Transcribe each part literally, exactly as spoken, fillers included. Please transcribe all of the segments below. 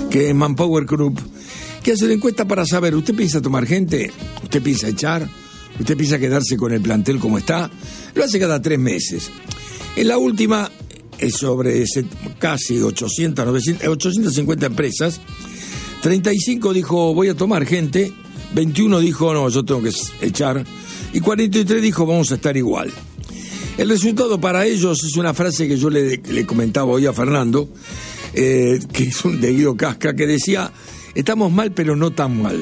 que es Manpower Group, que hace una encuesta para saber, ¿usted piensa tomar gente? ¿Usted piensa echar? ¿Usted piensa quedarse con el plantel como está? Lo hace cada tres meses. En la última, es sobre ese, casi ochocientas, novecientas, ochocientas cincuenta empresas, treinta y cinco dijo voy a tomar gente, veintiuno dijo no, yo tengo que echar, y cuarenta y tres dijo vamos a estar igual. El resultado para ellos es una frase que yo le, le comentaba hoy a Fernando, eh, que es un de Guido Casca, que decía, estamos mal pero no tan mal.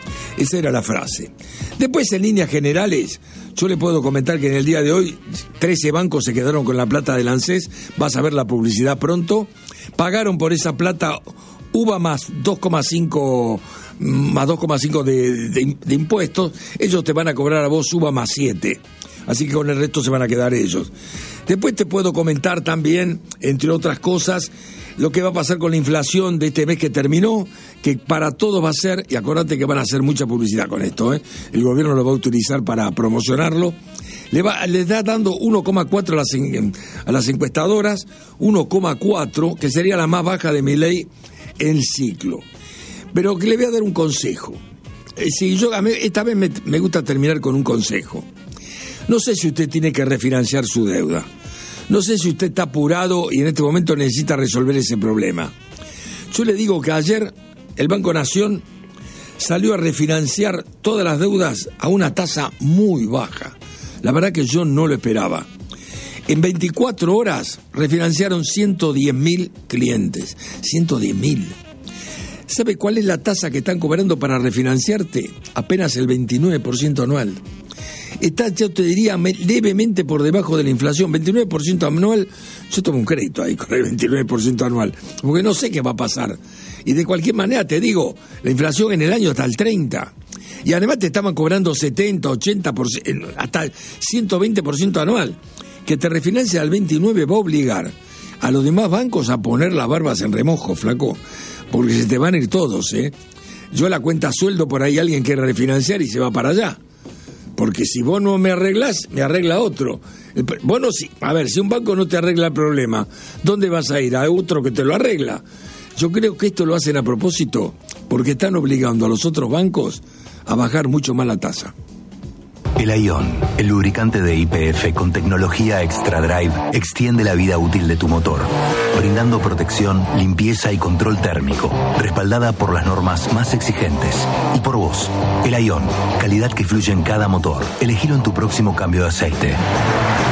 Esa era la frase. Después, en líneas generales, yo le puedo comentar que en el día de hoy trece bancos se quedaron con la plata del ANSES, vas a ver la publicidad pronto, pagaron por esa plata U V A más dos coma cinco más dos coma cinco de, de, de impuestos, ellos te van a cobrar a vos U V A más siete. Así que con el resto se van a quedar ellos. Después te puedo comentar también, entre otras cosas, lo que va a pasar con la inflación de este mes que terminó, que para todos va a ser, y acuérdate que van a hacer mucha publicidad con esto, ¿eh? El gobierno lo va a utilizar para promocionarlo. Le va, les da dando uno coma cuatro a las, a las encuestadoras, uno coma cuatro, que sería la más baja de Milei en ciclo. Pero que le voy a dar un consejo. Eh, si yo, a mí, esta vez me, me gusta terminar con un consejo. No sé si usted tiene que refinanciar su deuda. No sé si usted está apurado y en este momento necesita resolver ese problema. Yo le digo que ayer el Banco Nación salió a refinanciar todas las deudas a una tasa muy baja. La verdad que yo no lo esperaba. En veinticuatro horas refinanciaron ciento diez mil clientes. ciento diez mil. ¿Sabe cuál es la tasa que están cobrando para refinanciarte? Apenas el veintinueve por ciento anual. Está, yo te diría, levemente por debajo de la inflación. veintinueve por ciento anual, yo tomo un crédito ahí con el veintinueve por ciento anual, porque no sé qué va a pasar. Y de cualquier manera te digo, la inflación en el año está al treinta. Y además te estaban cobrando setenta, ochenta por ciento, hasta ciento veinte por ciento anual. Que te refinancie al veintinueve va a obligar a los demás bancos a poner las barbas en remojo, flaco, porque se te van a ir todos, ¿eh? Yo la cuenta sueldo por ahí alguien quiere refinanciar y se va para allá. Porque si vos no me arreglás, me arregla otro. Vos no, si, a ver, si un banco no te arregla el problema, ¿dónde vas a ir? A otro que te lo arregla. Yo creo que esto lo hacen a propósito, porque están obligando a los otros bancos a bajar mucho más la tasa. El Ion, el lubricante de Y P F con tecnología Extra Drive, extiende la vida útil de tu motor, brindando protección, limpieza y control térmico, respaldada por las normas más exigentes. Y por vos, el Ion, calidad que fluye en cada motor. Elegilo en tu próximo cambio de aceite.